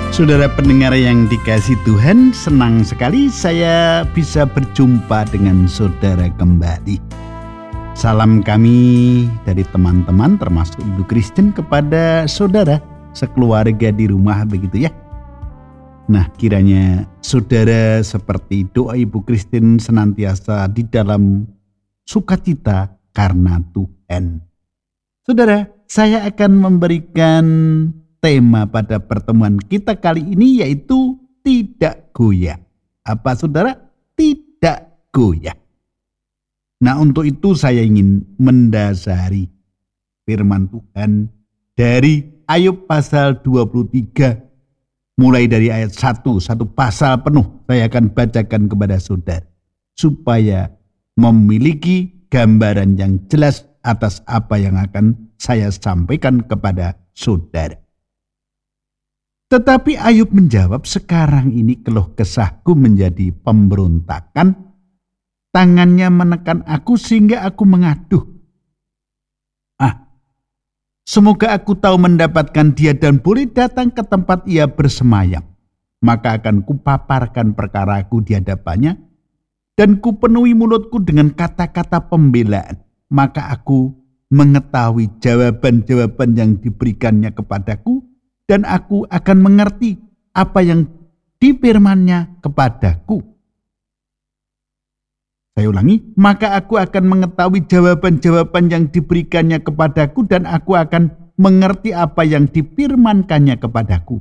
Saudara pendengar yang dikasihi Tuhan, senang sekali saya bisa berjumpa dengan saudara kembali. Salam kami dari teman-teman termasuk Ibu Kristen kepada saudara sekeluarga di rumah begitu ya. Nah, kiranya saudara seperti doa Ibu Kristen senantiasa di dalam sukacita karena Tuhan. Saudara, saya akan memberikan tema pada pertemuan kita kali ini yaitu tidak goyah. Apa saudara? Tidak goyah. Nah, untuk itu saya ingin mendasari firman Tuhan dari Ayub pasal 23 mulai dari ayat 1, satu pasal penuh saya akan bacakan kepada saudara supaya memiliki gambaran yang jelas atas apa yang akan saya sampaikan kepada saudara. Tetapi Ayub menjawab, sekarang ini keluh kesahku menjadi pemberontakan, tangannya menekan aku sehingga aku mengaduh. Semoga aku tahu mendapatkan dia dan boleh datang ke tempat ia bersemayam. Maka akan kupaparkan perkaraku di hadapannya dan kupenuhi mulutku dengan kata-kata pembelaan. Maka aku mengetahui jawaban-jawaban yang diberikannya kepadaku, dan aku akan mengerti apa yang difirmannya kepadaku. Saya ulangi, maka aku akan mengetahui jawaban-jawaban yang diberikannya kepadaku, dan aku akan mengerti apa yang difirmankannya kepadaku.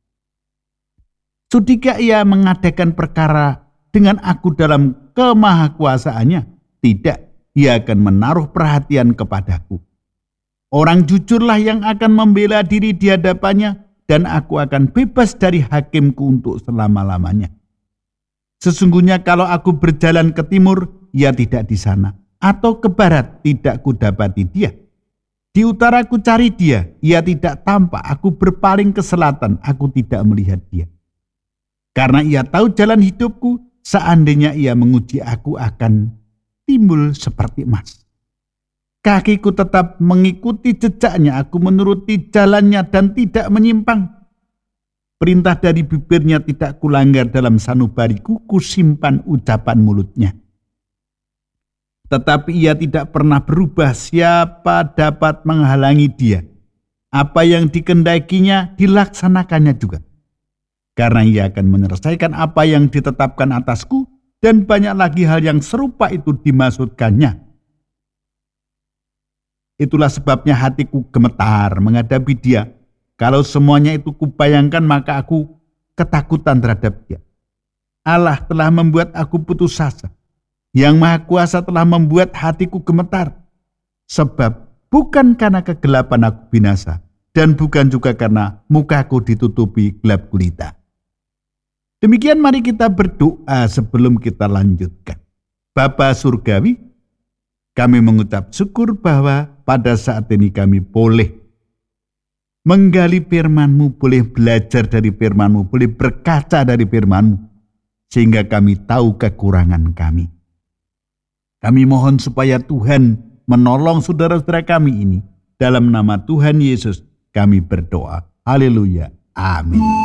Sudikah ia mengadakan perkara dengan aku dalam kemahakuasaannya? Tidak, ia akan menaruh perhatian kepadaku. Orang jujurlah yang akan membela diri di hadapannya, dan aku akan bebas dari hakimku untuk selama-lamanya. Sesungguhnya kalau aku berjalan ke timur, ia tidak di sana. Atau ke barat, tidak kudapati dia. Di utara ku cari dia, ia tidak tampak. Aku berpaling ke selatan, aku tidak melihat dia. Karena ia tahu jalan hidupku, seandainya ia menguji aku akan timbul seperti emas. Kakiku tetap mengikuti jejaknya, aku menuruti jalannya dan tidak menyimpang. Perintah dari bibirnya tidak kulanggar, dalam sanubariku kusimpan ucapan mulutnya. Tetapi ia tidak pernah berubah, siapa dapat menghalangi dia? Apa yang dikendakinya dilaksanakannya juga. Karena ia akan menyelesaikan apa yang ditetapkan atasku, dan banyak lagi hal yang serupa itu dimaksudkannya. Itulah sebabnya hatiku gemetar menghadapi dia. Kalau semuanya itu kubayangkan, maka aku ketakutan terhadap dia. Allah telah membuat aku putus asa. Yang Maha Kuasa telah membuat hatiku gemetar. Sebab bukan karena kegelapan aku binasa, dan bukan juga karena mukaku ditutupi gelap gulita. Demikian mari kita berdoa sebelum kita lanjutkan. Bapa Surgawi, kami mengucap syukur bahwa pada saat ini kami boleh menggali firman-Mu, boleh belajar dari firman-Mu, boleh berkaca dari firman-Mu, sehingga kami tahu kekurangan kami. Kami mohon supaya Tuhan menolong saudara-saudara kami ini. Dalam nama Tuhan Yesus kami berdoa. Haleluya. Amin.